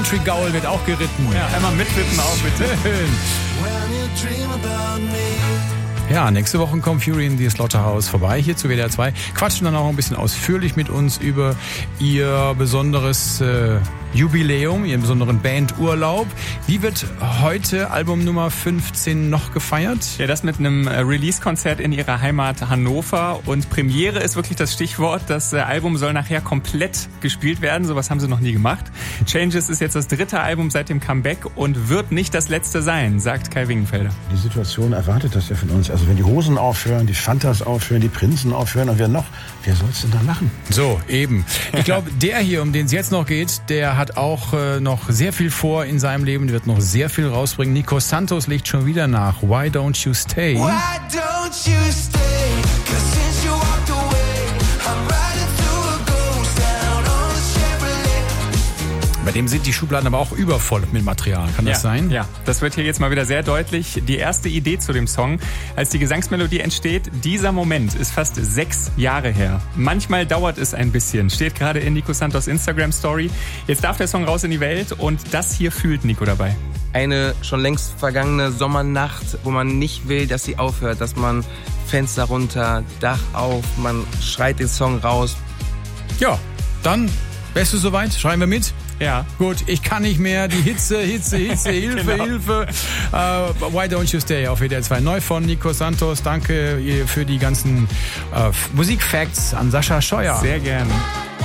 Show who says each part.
Speaker 1: Country Gaul wird auch geritten.
Speaker 2: Ja, einmal mitwippen auch bitte.
Speaker 1: Ja, nächste Woche kommt Fury in the Slaughterhouse vorbei, hier zu WDR 2. Quatschen dann auch ein bisschen ausführlich mit uns über ihr besonderes Jubiläum, ihren besonderen Bandurlaub. Wie wird heute Album Nummer 15 noch gefeiert?
Speaker 2: Ja, das mit einem Release-Konzert in ihrer Heimat Hannover. Und Premiere ist wirklich das Stichwort. Das Album soll nachher komplett gespielt werden. Sowas haben sie noch nie gemacht. Changes ist jetzt das 3. Album seit dem Comeback und wird nicht das letzte sein, sagt Kai Wingenfelder.
Speaker 3: Die Situation erwartet das ja von uns. Also wenn die Hosen aufhören, die Fantas aufhören, die Prinzen aufhören und wer noch? Wer soll's denn da machen?
Speaker 1: So, eben. Ich glaube, der hier, um den es jetzt noch geht, der hat auch noch sehr viel vor in seinem Leben. Der wird noch sehr viel rausbringen. Nico Santos legt schon wieder nach. Why don't you stay?
Speaker 4: Why don't you stay? 'Cause since you walked away, I'm riding through a ghost town on a Chevrolet.
Speaker 1: Bei dem sind die Schubladen aber auch übervoll mit Material. Kann das sein?
Speaker 2: Ja, das wird hier jetzt mal wieder sehr deutlich. Die erste Idee zu dem Song, als die Gesangsmelodie entsteht, dieser Moment ist fast 6 Jahre her. Manchmal dauert es ein bisschen, steht gerade in Nico Santos Instagram-Story. Jetzt darf der Song raus in die Welt und das hier fühlt Nico dabei.
Speaker 5: Eine schon längst vergangene Sommernacht, wo man nicht will, dass sie aufhört, dass man Fenster runter, Dach auf, man schreit den Song raus.
Speaker 1: Ja, dann, bist du soweit? Schreiben wir mit?
Speaker 2: Ja.
Speaker 1: Gut, ich kann nicht mehr. Die Hitze, Hilfe,
Speaker 2: Genau.
Speaker 1: Hilfe. Why don't you stay auf WDR 2. Neu von Nico Santos. Danke für die ganzen Musikfacts an Sascha Scheuer.
Speaker 2: Sehr gerne.